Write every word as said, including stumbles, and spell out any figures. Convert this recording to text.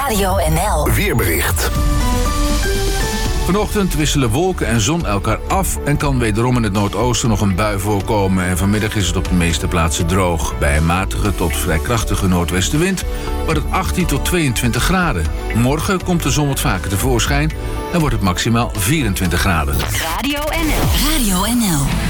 Radio N L. Weerbericht. Vanochtend wisselen wolken en zon elkaar af en kan wederom in het noordoosten nog een bui voorkomen. En vanmiddag is het op de meeste plaatsen droog. Bij een matige tot vrij krachtige noordwestenwind wordt het achttien tot tweeëntwintig graden. Morgen komt de zon wat vaker tevoorschijn en wordt het maximaal vierentwintig graden. Radio N L. Radio N L.